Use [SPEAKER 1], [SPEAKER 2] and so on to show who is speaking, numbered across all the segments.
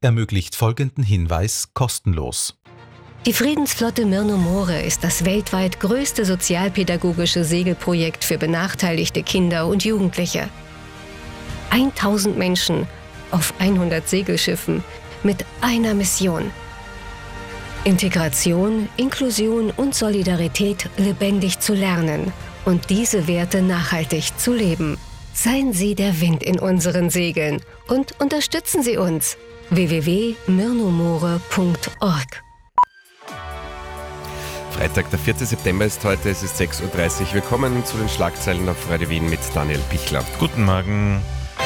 [SPEAKER 1] ermöglicht folgenden Hinweis kostenlos.
[SPEAKER 2] Die Friedensflotte Myrno More ist das weltweit größte sozialpädagogische Segelprojekt für benachteiligte Kinder und Jugendliche. 1000 Menschen auf 100 Segelschiffen mit einer Mission: Integration, Inklusion und Solidarität lebendig zu lernen und diese Werte nachhaltig zu leben. Seien Sie der Wind in unseren Segeln und unterstützen Sie uns. www.myrnomore.org.
[SPEAKER 3] Freitag, der 4. September ist heute, es ist 6.30 Uhr. Willkommen zu den Schlagzeilen auf Radio Wien mit Daniel Pichler.
[SPEAKER 4] Guten Morgen.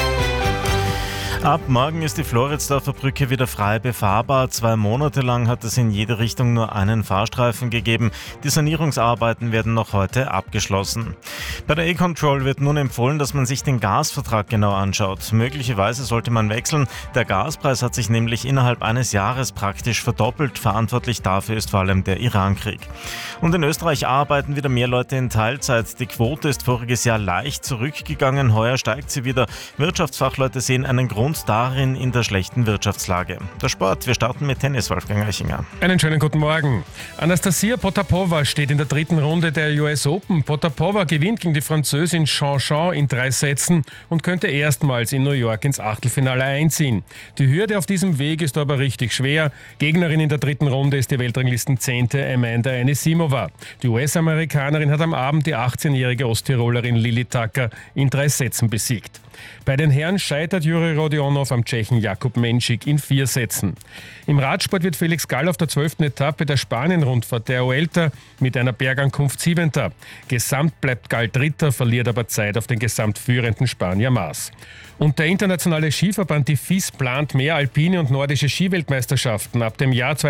[SPEAKER 4] Ab morgen ist die Floridsdorfer Brücke wieder frei befahrbar. 2 Monate lang hat es in jede Richtung nur einen Fahrstreifen gegeben. Die Sanierungsarbeiten werden noch heute abgeschlossen. Bei der E-Control wird nun empfohlen, dass man sich den Gasvertrag genau anschaut. Möglicherweise sollte man wechseln. Der Gaspreis hat sich nämlich innerhalb eines Jahres praktisch verdoppelt. Verantwortlich dafür ist vor allem der Irankrieg. Und in Österreich arbeiten wieder mehr Leute in Teilzeit. Die Quote ist voriges Jahr leicht zurückgegangen. Heuer steigt sie wieder. Wirtschaftsfachleute sehen einen Grund darin in der schlechten Wirtschaftslage. Der Sport, wir starten mit Tennis, Wolfgang Eichinger.
[SPEAKER 5] Einen schönen guten Morgen. Anastasia Potapova steht in der 3. Runde der US Open. Potapova gewinnt gegen die Französin Jean in 3 Sätzen und könnte erstmals in New York ins Achtelfinale einziehen. Die Hürde auf diesem Weg ist aber richtig schwer. Gegnerin in der 3. Runde ist die Weltranglisten-10. Amanda Anisimova. Die US-Amerikanerin hat am Abend die 18-jährige Osttirolerin Lili Tucker in 3 Sätzen besiegt. Bei den Herren scheitert Juri Rodionov am Tschechen Jakub Menšik in 4 Sätzen. Im Radsport wird Felix Gall auf der 12. Etappe der Spanien-Rundfahrt der Vuelta mit einer Bergankunft 7. Gesamt bleibt Gall 3., verliert aber Zeit auf den gesamtführenden Spanier Mas. Und der internationale Skiverband, die FIS, plant mehr alpine und nordische Skiweltmeisterschaften. Ab dem Jahr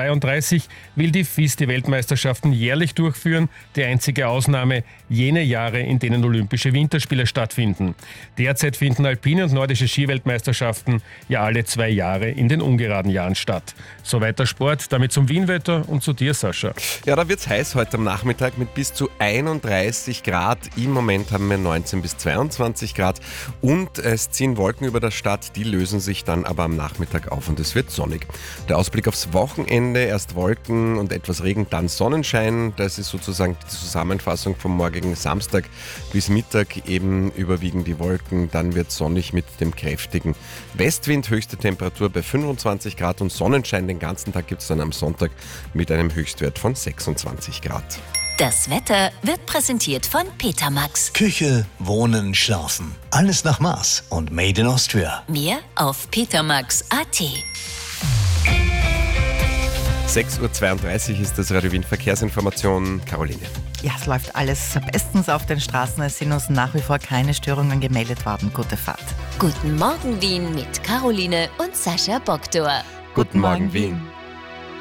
[SPEAKER 5] 2032 will die FIS die Weltmeisterschaften jährlich durchführen. Die einzige Ausnahme jene Jahre, in denen Olympische Winterspiele stattfinden. Derzeit finden alpine und nordische Skiweltmeisterschaften ja alle 2 Jahre in den ungeraden Jahren statt. Soweit der Sport, damit zum Wienwetter und zu dir, Sascha.
[SPEAKER 3] Ja, da wird's heiß heute am Nachmittag mit bis zu 31 Grad. Im Moment haben wir 19 bis 22 Grad und es ziehen Wolken über der Stadt, die lösen sich dann aber am Nachmittag auf und es wird sonnig. Der Ausblick aufs Wochenende, erst Wolken und etwas Regen, dann Sonnenschein. Das ist sozusagen die Zusammenfassung vom morgigen Samstag bis Mittag, eben überwiegend die Wolken, dann wird sonnig mit dem kräftigen Westwind, höchste Temperatur bei 25 Grad und Sonnenschein den ganzen Tag gibt es dann am Sonntag mit einem Höchstwert von 26 Grad.
[SPEAKER 6] Das Wetter wird präsentiert von Petermax.
[SPEAKER 7] Küche, Wohnen, Schlafen. Alles nach Maß und made in Austria.
[SPEAKER 6] Mehr auf petermax.at.
[SPEAKER 3] 6.32 Uhr ist das Radio Wien Verkehrsinformation. Caroline.
[SPEAKER 8] Ja, es läuft alles bestens auf den Straßen. Es sind uns nach wie vor keine Störungen gemeldet worden. Gute Fahrt.
[SPEAKER 6] Guten Morgen Wien mit Caroline und Sascha Boktor.
[SPEAKER 3] Guten Morgen Wien.